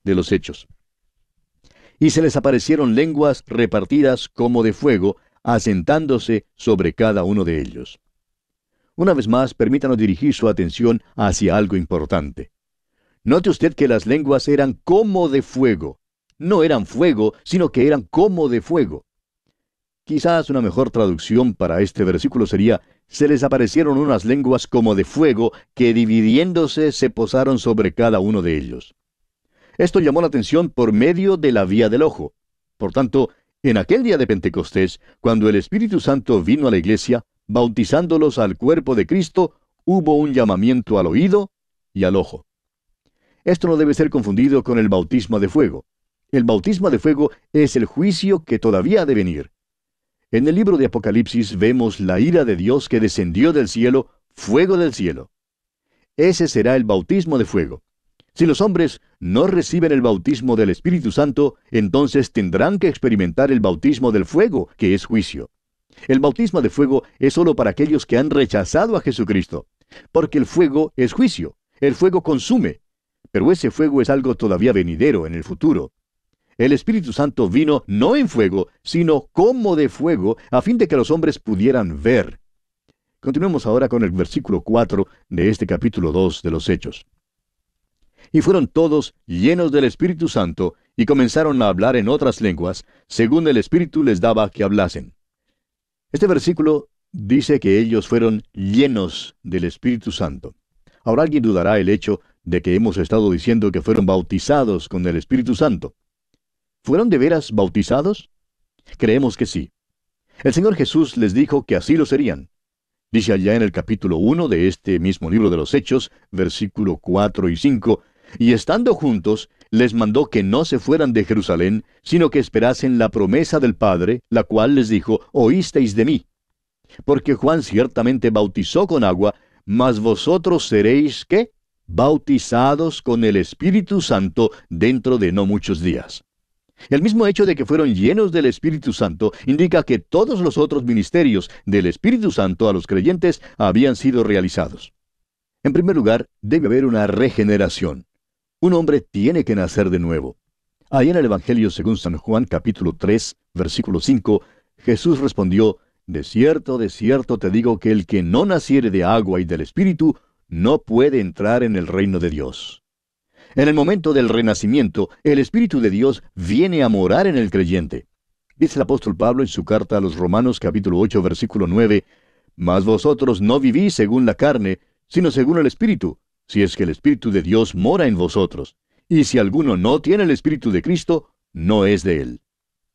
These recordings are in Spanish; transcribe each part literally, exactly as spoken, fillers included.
de los Hechos. Y se les aparecieron lenguas repartidas como de fuego, asentándose sobre cada uno de ellos. Una vez más, permítanos dirigir su atención hacia algo importante. Note usted que las lenguas eran como de fuego. No eran fuego, sino que eran como de fuego. Quizás una mejor traducción para este versículo sería: se les aparecieron unas lenguas como de fuego que dividiéndose se posaron sobre cada uno de ellos. Esto llamó la atención por medio de la vía del ojo. Por tanto, en aquel día de Pentecostés, cuando el Espíritu Santo vino a la iglesia, bautizándolos al cuerpo de Cristo, hubo un llamamiento al oído y al ojo. Esto no debe ser confundido con el bautismo de fuego. El bautismo de fuego es el juicio que todavía ha de venir. En el libro de Apocalipsis vemos la ira de Dios que descendió del cielo, fuego del cielo. Ese será el bautismo de fuego. Si los hombres no reciben el bautismo del Espíritu Santo, entonces tendrán que experimentar el bautismo del fuego, que es juicio. El bautismo de fuego es solo para aquellos que han rechazado a Jesucristo, porque el fuego es juicio, el fuego consume, pero ese fuego es algo todavía venidero en el futuro. El Espíritu Santo vino no en fuego, sino como de fuego, a fin de que los hombres pudieran ver. Continuemos ahora con el versículo cuatro de este capítulo dos de los Hechos. Y fueron todos llenos del Espíritu Santo, y comenzaron a hablar en otras lenguas, según el Espíritu les daba que hablasen. Este versículo dice que ellos fueron llenos del Espíritu Santo. Ahora alguien dudará el hecho de que hemos estado diciendo que fueron bautizados con el Espíritu Santo. ¿Fueron de veras bautizados? Creemos que sí. El Señor Jesús les dijo que así lo serían. Dice allá en el capítulo uno de este mismo libro de los Hechos, versículo cuatro y cinco, y estando juntos, les mandó que no se fueran de Jerusalén, sino que esperasen la promesa del Padre, la cual les dijo: oísteis de mí. Porque Juan ciertamente bautizó con agua, mas vosotros seréis, ¿qué? Bautizados con el Espíritu Santo dentro de no muchos días. El mismo hecho de que fueron llenos del Espíritu Santo indica que todos los otros ministerios del Espíritu Santo a los creyentes habían sido realizados. En primer lugar, debe haber una regeneración. Un hombre tiene que nacer de nuevo. Ahí en el Evangelio según San Juan, capítulo tres, versículo cinco, Jesús respondió: de cierto, de cierto te digo que el que no naciere de agua y del Espíritu, no puede entrar en el reino de Dios. En el momento del renacimiento, el Espíritu de Dios viene a morar en el creyente. Dice el apóstol Pablo en su carta a los Romanos, capítulo ocho, versículo nueve, mas vosotros no vivís según la carne, sino según el Espíritu, si es que el Espíritu de Dios mora en vosotros. Y si alguno no tiene el Espíritu de Cristo, no es de él.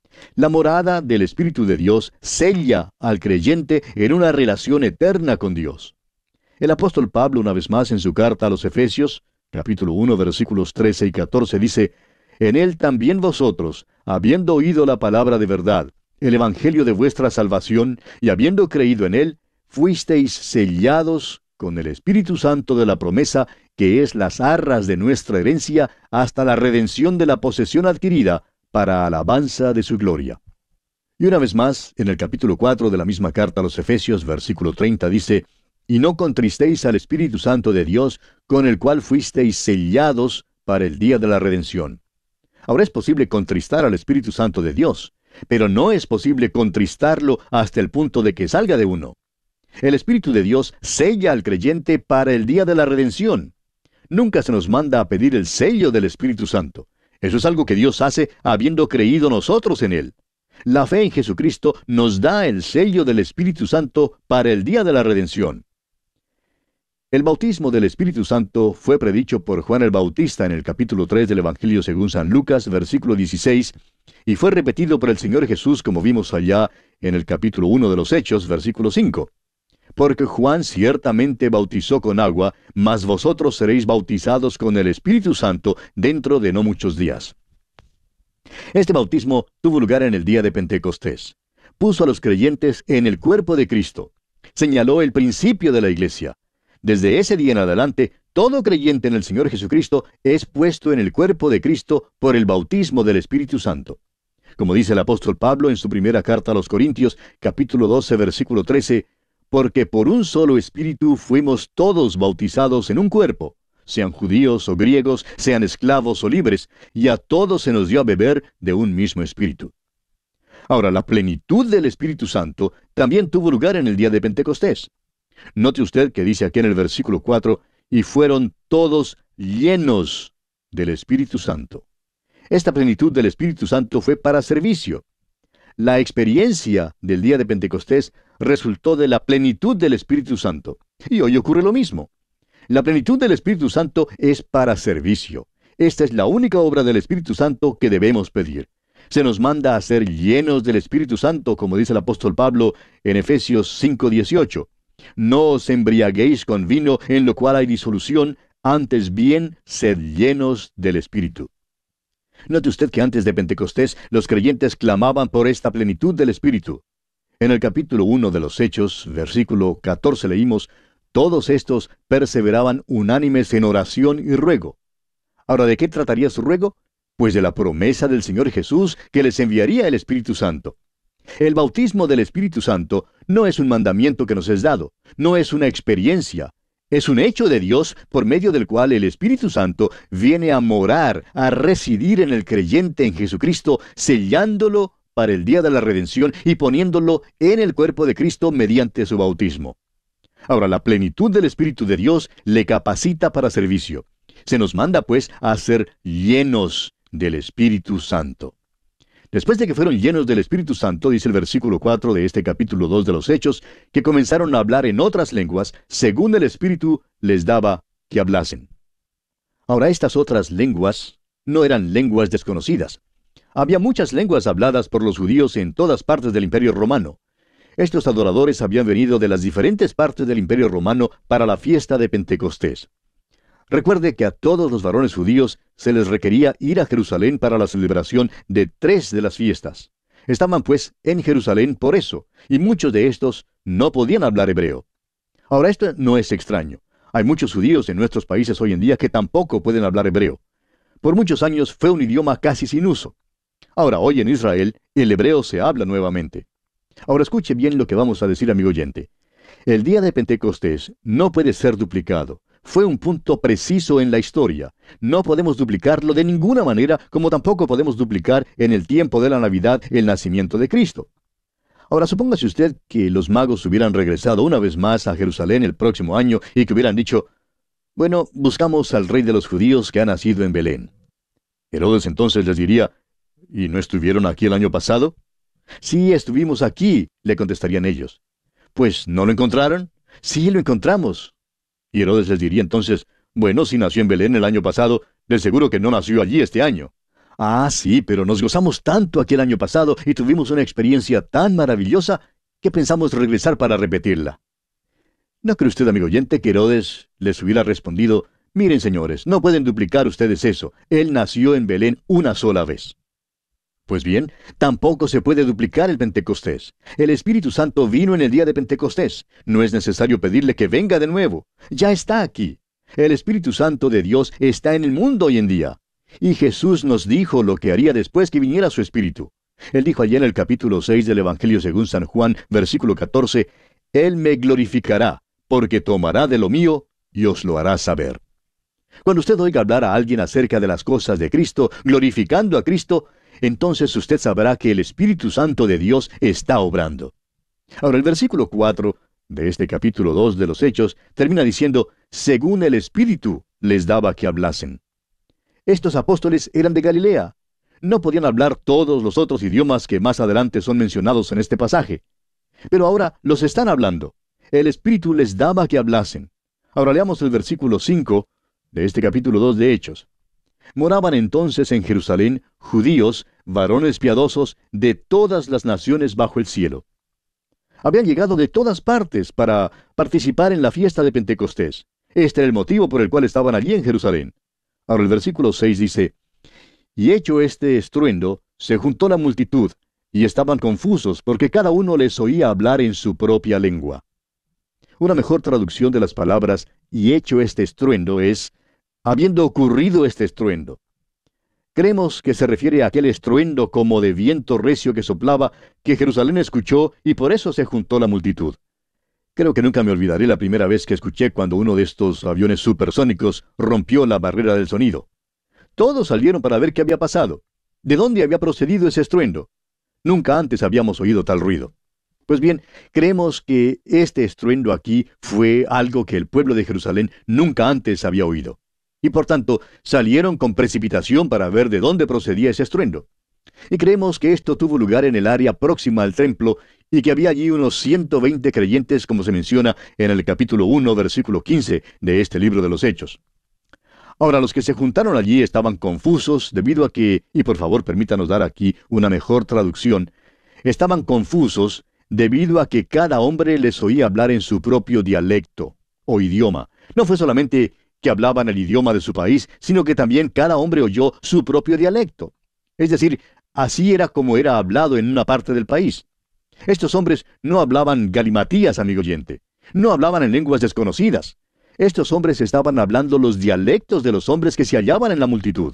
La morada del Espíritu de Dios sella al creyente en una relación eterna con Dios. El apóstol Pablo, una vez más en su carta a los Efesios, capítulo uno, versículos trece y catorce, dice: en él también vosotros, habiendo oído la palabra de verdad, el evangelio de vuestra salvación, y habiendo creído en él, fuisteis sellados con el Espíritu Santo de la promesa, que es las arras de nuestra herencia, hasta la redención de la posesión adquirida, para alabanza de su gloria. Y una vez más, en el capítulo cuatro de la misma carta a los Efesios, versículo treinta, dice: y no contristéis al Espíritu Santo de Dios, con el cual fuisteis sellados para el día de la redención. Ahora es posible contristar al Espíritu Santo de Dios, pero no es posible contristarlo hasta el punto de que salga de uno. El Espíritu de Dios sella al creyente para el día de la redención. Nunca se nos manda a pedir el sello del Espíritu Santo. Eso es algo que Dios hace habiendo creído nosotros en Él. La fe en Jesucristo nos da el sello del Espíritu Santo para el día de la redención. El bautismo del Espíritu Santo fue predicho por Juan el Bautista en el capítulo tres del Evangelio según San Lucas, versículo dieciséis, y fue repetido por el Señor Jesús, como vimos allá en el capítulo uno de los Hechos, versículo cinco. Porque Juan ciertamente bautizó con agua, mas vosotros seréis bautizados con el Espíritu Santo dentro de no muchos días. Este bautismo tuvo lugar en el día de Pentecostés. Puso a los creyentes en el cuerpo de Cristo. Señaló el principio de la iglesia. Desde ese día en adelante, todo creyente en el Señor Jesucristo es puesto en el cuerpo de Cristo por el bautismo del Espíritu Santo. Como dice el apóstol Pablo en su primera carta a los Corintios, capítulo doce, versículo trece, porque por un solo Espíritu fuimos todos bautizados en un cuerpo, sean judíos o griegos, sean esclavos o libres, y a todos se nos dio a beber de un mismo espíritu. Ahora, la plenitud del Espíritu Santo también tuvo lugar en el día de Pentecostés. Note usted que dice aquí en el versículo cuatro, y fueron todos llenos del Espíritu Santo. Esta plenitud del Espíritu Santo fue para servicio. La experiencia del día de Pentecostés resultó de la plenitud del Espíritu Santo. Y hoy ocurre lo mismo. La plenitud del Espíritu Santo es para servicio. Esta es la única obra del Espíritu Santo que debemos pedir. Se nos manda a ser llenos del Espíritu Santo, como dice el apóstol Pablo en Efesios cinco dieciocho. No os embriaguéis con vino, en lo cual hay disolución, antes bien, sed llenos del Espíritu. Note usted que antes de Pentecostés los creyentes clamaban por esta plenitud del Espíritu. En el capítulo uno de los Hechos, versículo catorce, leímos, todos estos perseveraban unánimes en oración y ruego. Ahora, ¿de qué trataría su ruego? Pues de la promesa del Señor Jesús que les enviaría el Espíritu Santo. El bautismo del Espíritu Santo no es un mandamiento que nos es dado, no es una experiencia, es un hecho de Dios por medio del cual el Espíritu Santo viene a morar, a residir en el creyente en Jesucristo, sellándolo para el día de la redención y poniéndolo en el cuerpo de Cristo mediante su bautismo. Ahora, la plenitud del Espíritu de Dios le capacita para servicio. Se nos manda, pues, a ser llenos del Espíritu Santo. Después de que fueron llenos del Espíritu Santo, dice el versículo cuatro de este capítulo dos de los Hechos, que comenzaron a hablar en otras lenguas, según el Espíritu les daba que hablasen. Ahora, estas otras lenguas no eran lenguas desconocidas. Había muchas lenguas habladas por los judíos en todas partes del Imperio Romano. Estos adoradores habían venido de las diferentes partes del Imperio Romano para la fiesta de Pentecostés. Recuerde que a todos los varones judíos se les requería ir a Jerusalén para la celebración de tres de las fiestas. Estaban pues en Jerusalén por eso, y muchos de estos no podían hablar hebreo. Ahora, esto no es extraño. Hay muchos judíos en nuestros países hoy en día que tampoco pueden hablar hebreo. Por muchos años fue un idioma casi sin uso. Ahora, hoy en Israel, el hebreo se habla nuevamente. Ahora escuche bien lo que vamos a decir, amigo oyente. El día de Pentecostés no puede ser duplicado. Fue un punto preciso en la historia. No podemos duplicarlo de ninguna manera, como tampoco podemos duplicar en el tiempo de la Navidad el nacimiento de Cristo. Ahora, supóngase usted que los magos hubieran regresado una vez más a Jerusalén el próximo año y que hubieran dicho, bueno, buscamos al rey de los judíos que ha nacido en Belén. Herodes entonces les diría, ¿y no estuvieron aquí el año pasado? Sí, estuvimos aquí, le contestarían ellos. Pues, ¿no lo encontraron? Sí, lo encontramos. Y Herodes les diría entonces, bueno, si nació en Belén el año pasado, de seguro que no nació allí este año. Ah, sí, pero nos gozamos tanto aquel año pasado y tuvimos una experiencia tan maravillosa que pensamos regresar para repetirla. ¿No cree usted, amigo oyente, que Herodes les hubiera respondido, miren, señores, no pueden duplicar ustedes eso, él nació en Belén una sola vez? Pues bien, tampoco se puede duplicar el Pentecostés. El Espíritu Santo vino en el día de Pentecostés. No es necesario pedirle que venga de nuevo. Ya está aquí. El Espíritu Santo de Dios está en el mundo hoy en día. Y Jesús nos dijo lo que haría después que viniera su Espíritu. Él dijo allí en el capítulo seis del Evangelio según San Juan, versículo catorce, Él me glorificará, porque tomará de lo mío y os lo hará saber. Cuando usted oiga hablar a alguien acerca de las cosas de Cristo, glorificando a Cristo, entonces usted sabrá que el Espíritu Santo de Dios está obrando. Ahora, el versículo cuatro de este capítulo dos de los Hechos termina diciendo, según el Espíritu les daba que hablasen. Estos apóstoles eran de Galilea. No podían hablar todos los otros idiomas que más adelante son mencionados en este pasaje. Pero ahora los están hablando. El Espíritu les daba que hablasen. Ahora leamos el versículo cinco de este capítulo dos de Hechos. Moraban entonces en Jerusalén judíos, varones piadosos, de todas las naciones bajo el cielo. Habían llegado de todas partes para participar en la fiesta de Pentecostés. Este era el motivo por el cual estaban allí en Jerusalén. Ahora el versículo seis dice, y hecho este estruendo, se juntó la multitud, y estaban confusos, porque cada uno les oía hablar en su propia lengua. Una mejor traducción de las palabras, y hecho este estruendo, es, habiendo ocurrido este estruendo. Creemos que se refiere a aquel estruendo como de viento recio que soplaba, que Jerusalén escuchó, y por eso se juntó la multitud. Creo que nunca me olvidaré la primera vez que escuché cuando uno de estos aviones supersónicos rompió la barrera del sonido. Todos salieron para ver qué había pasado. ¿De dónde había procedido ese estruendo? Nunca antes habíamos oído tal ruido. Pues bien, creemos que este estruendo aquí fue algo que el pueblo de Jerusalén nunca antes había oído. Y por tanto, salieron con precipitación para ver de dónde procedía ese estruendo. Y creemos que esto tuvo lugar en el área próxima al templo y que había allí unos ciento veinte creyentes, como se menciona en el capítulo uno, versículo quince de este libro de los Hechos. Ahora, los que se juntaron allí estaban confusos debido a que, y por favor permítanos dar aquí una mejor traducción, estaban confusos debido a que cada hombre les oía hablar en su propio dialecto o idioma. No fue solamente que hablaban el idioma de su país, sino que también cada hombre oyó su propio dialecto. Es decir, así era como era hablado en una parte del país. Estos hombres no hablaban galimatías, amigo oyente. No hablaban en lenguas desconocidas. Estos hombres estaban hablando los dialectos de los hombres que se hallaban en la multitud.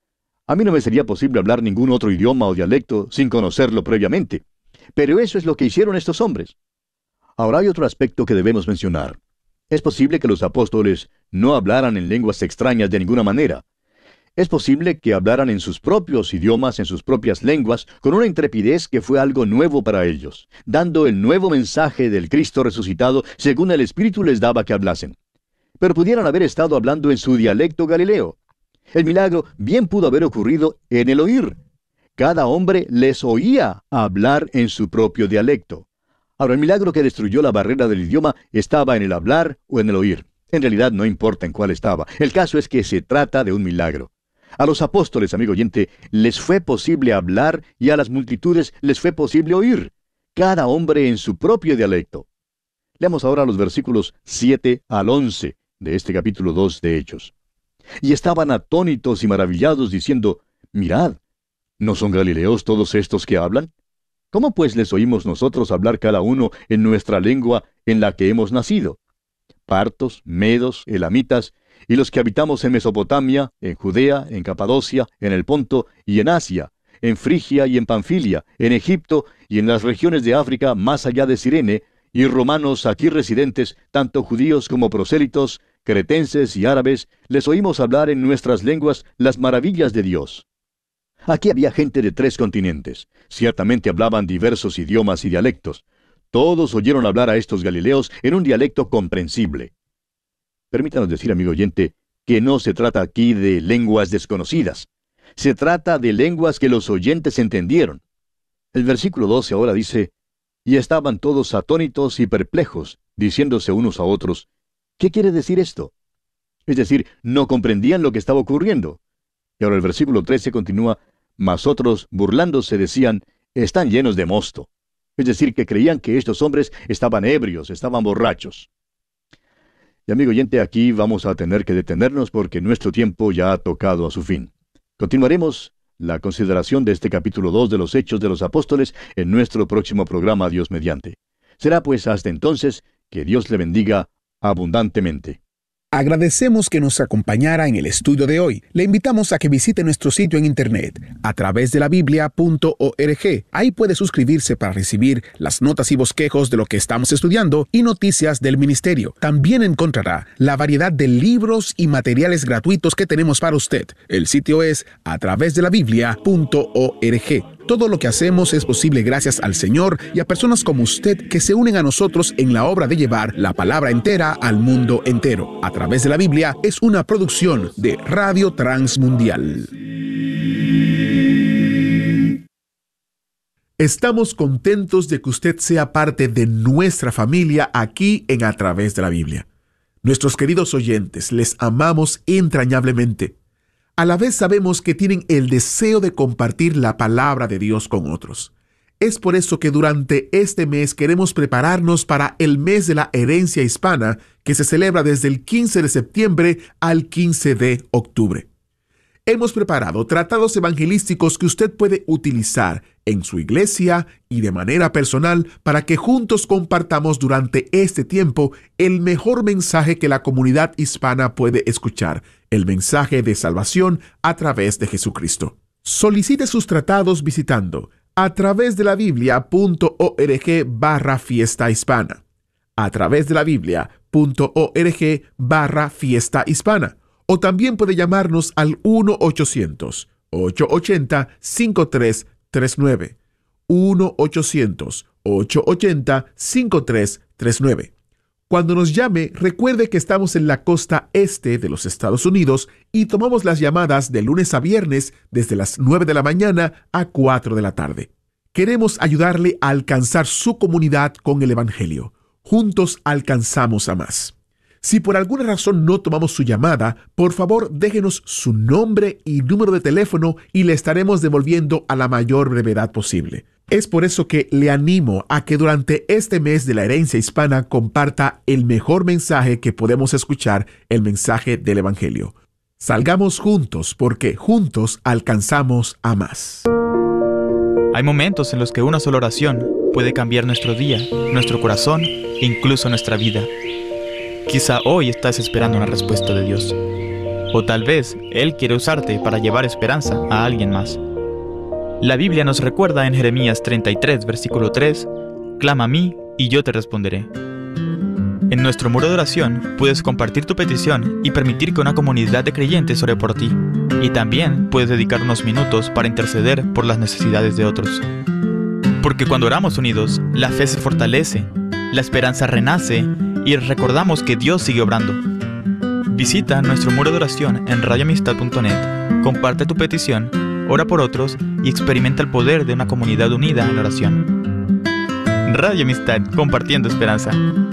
A mí no me sería posible hablar ningún otro idioma o dialecto sin conocerlo previamente. Pero eso es lo que hicieron estos hombres. Ahora hay otro aspecto que debemos mencionar. Es posible que los apóstoles no hablaran en lenguas extrañas de ninguna manera. Es posible que hablaran en sus propios idiomas, en sus propias lenguas, con una intrepidez que fue algo nuevo para ellos, dando el nuevo mensaje del Cristo resucitado según el Espíritu les daba que hablasen. Pero pudieran haber estado hablando en su dialecto galileo. El milagro bien pudo haber ocurrido en el oír. Cada hombre les oía hablar en su propio dialecto. Ahora, el milagro que destruyó la barrera del idioma estaba en el hablar o en el oír. En realidad no importa en cuál estaba. El caso es que se trata de un milagro. A los apóstoles, amigo oyente, les fue posible hablar y a las multitudes les fue posible oír. Cada hombre en su propio dialecto. Leamos ahora los versículos siete al once de este capítulo dos de Hechos. Y estaban atónitos y maravillados diciendo, mirad, ¿no son galileos todos estos que hablan? ¿Cómo pues les oímos nosotros hablar cada uno en nuestra lengua en la que hemos nacido? Partos, medos, elamitas, y los que habitamos en Mesopotamia, en Judea, en Capadocia, en el Ponto y en Asia, en Frigia y en Panfilia, en Egipto y en las regiones de África más allá de Cirene, y romanos aquí residentes, tanto judíos como prosélitos, cretenses y árabes, les oímos hablar en nuestras lenguas las maravillas de Dios. Aquí había gente de tres continentes. Ciertamente hablaban diversos idiomas y dialectos. Todos oyeron hablar a estos galileos en un dialecto comprensible. Permítanos decir, amigo oyente, que no se trata aquí de lenguas desconocidas. Se trata de lenguas que los oyentes entendieron. El versículo doce ahora dice, y estaban todos atónitos y perplejos, diciéndose unos a otros, ¿qué quiere decir esto? Es decir, no comprendían lo que estaba ocurriendo. Y ahora el versículo trece continúa, mas otros, burlándose, decían, están llenos de mosto. Es decir, que creían que estos hombres estaban ebrios, estaban borrachos. Y amigo oyente, aquí vamos a tener que detenernos porque nuestro tiempo ya ha tocado a su fin. Continuaremos la consideración de este capítulo dos de los Hechos de los Apóstoles en nuestro próximo programa, Dios mediante. Será pues hasta entonces que Dios le bendiga abundantemente. Agradecemos que nos acompañara en el estudio de hoy. Le invitamos a que visite nuestro sitio en internet a través de la biblia punto org. Ahí puede suscribirse para recibir las notas y bosquejos de lo que estamos estudiando y noticias del ministerio. También encontrará la variedad de libros y materiales gratuitos que tenemos para usted. El sitio es a través de la biblia punto org. Todo lo que hacemos es posible gracias al Señor y a personas como usted que se unen a nosotros en la obra de llevar la palabra entera al mundo entero. A través de la Biblia es una producción de Radio Transmundial. Estamos contentos de que usted sea parte de nuestra familia aquí en A Través de la Biblia. Nuestros queridos oyentes, les amamos entrañablemente. A la vez sabemos que tienen el deseo de compartir la palabra de Dios con otros. Es por eso que durante este mes queremos prepararnos para el mes de la herencia hispana, que se celebra desde el quince de septiembre al quince de octubre. Hemos preparado tratados evangelísticos que usted puede utilizar en su iglesia y de manera personal para que juntos compartamos durante este tiempo el mejor mensaje que la comunidad hispana puede escuchar, el mensaje de salvación a través de Jesucristo. Solicite sus tratados visitando a través de la biblia punto org barra fiesta hispana. a través de la Biblia.org barra fiesta hispana. O también puede llamarnos al uno ochocientos, ochocientos ochenta, cincuenta y tres treinta y nueve. uno ochocientos, ochocientos ochenta, cincuenta y tres treinta y nueve. Cuando nos llame, recuerde que estamos en la costa este de los Estados Unidos y tomamos las llamadas de lunes a viernes desde las nueve de la mañana a cuatro de la tarde. Queremos ayudarle a alcanzar su comunidad con el Evangelio. Juntos alcanzamos a más. Si por alguna razón no tomamos su llamada, por favor déjenos su nombre y número de teléfono y le estaremos devolviendo a la mayor brevedad posible. Es por eso que le animo a que durante este mes de la herencia hispana comparta el mejor mensaje que podemos escuchar, el mensaje del Evangelio. Salgamos juntos porque juntos alcanzamos a más. Hay momentos en los que una sola oración puede cambiar nuestro día, nuestro corazón e incluso nuestra vida. Quizá hoy estás esperando una respuesta de Dios. O tal vez Él quiere usarte para llevar esperanza a alguien más. La Biblia nos recuerda en Jeremías treinta y tres, versículo tres, «Clama a mí y yo te responderé». En nuestro muro de oración puedes compartir tu petición y permitir que una comunidad de creyentes ore por ti. Y también puedes dedicar unos minutos para interceder por las necesidades de otros. Porque cuando oramos unidos, la fe se fortalece, la esperanza renace y recordamos que Dios sigue obrando. Visita nuestro muro de oración en radio amistad punto net, comparte tu petición, ora por otros y experimenta el poder de una comunidad unida en oración. Radio Amistad, compartiendo esperanza.